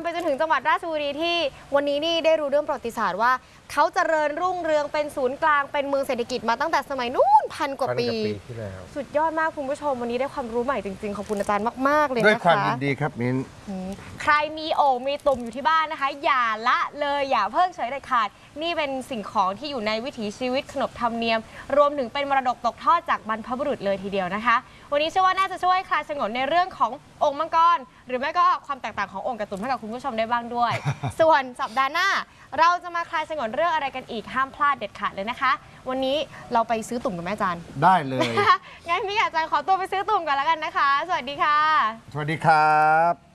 จนถึงจังหวัดราชบุรีที่วันนี้นี่ได้รู้เรื่องประวัติศาสตร์ว่าเขาเจริญรุ่งเรืองเป็นศูนย์กลางเป็นเมืองเศรษฐกิจมาตั้งแต่สมัยนู้น1,000 กว่าปีที่แล้วสุดยอดมากคุณผู้ชมวันนี้ได้ความรู้ใหม่จริงๆขอบคุณอาจารย์มากๆเลยนะคะด้วยความยินดีครับมิ้นใครมีโอ่งมีตุ่มอยู่ที่บ้านนะคะอย่าละเลยอย่าเพิ่งเฉยเด็ดขาดนี่เป็นสิ่งของที่อยู่ในวิถีชีวิตขนบธรรมเนียมรวมถึงเป็นมรดกตกทอดจากบรรพบุรุษเลยทีเดียวนะคะวันนี้เชื่อว่าน่าจะช่วยคลายฉงนในเรื่องขององค์มังกรหรือไม่ก็ความแตกต่างขององค์กระตุนให้กับคุณผู้ชมได้บ้างด้วย ส่วนสัปดาห์หน้าเราจะมาคลายฉงนเรื่องอะไรกันอีกห้ามพลาดเด็ดขาดเลยนะคะวันนี้เราไปซื้อตุ่มกันไหมอาจารย์ได้เลยงั้นพี่อาจารย์ขอตัวไปซื้อตุ่มก่อนแล้วกันนะคะสวัสดีค่ะสวัสดีครับ